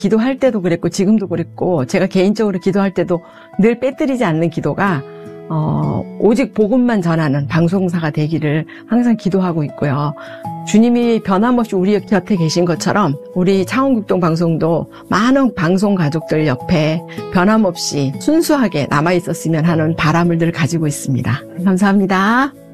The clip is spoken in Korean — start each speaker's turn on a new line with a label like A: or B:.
A: 기도할 때도 그랬고 지금도 그랬고 제가 개인적으로 기도할 때도 늘 빼뜨리지 않는 기도가 오직 복음만 전하는 방송사가 되기를 항상 기도하고 있고요. 주님이 변함없이 우리 곁에 계신 것처럼 우리 창원국동 방송도 많은 방송 가족들 옆에 변함없이 순수하게 남아있었으면 하는 바람을 늘 가지고 있습니다. 감사합니다.